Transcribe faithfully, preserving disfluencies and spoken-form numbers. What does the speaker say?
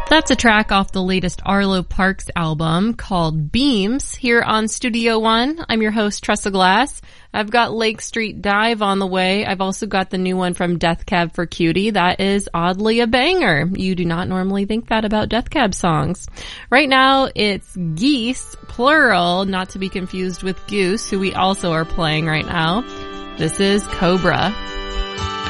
That's a track off the latest Arlo Parks album called Beams here on Studio One. I'm your host, Tressa Glass. I've got Lake Street Dive on the way. I've also got the new one from Death Cab for Cutie. That is oddly a banger. You do not normally think that about Death Cab songs. Right now, it's Geese, plural, not to be confused with Goose, who we also are playing right now. This is Cobra.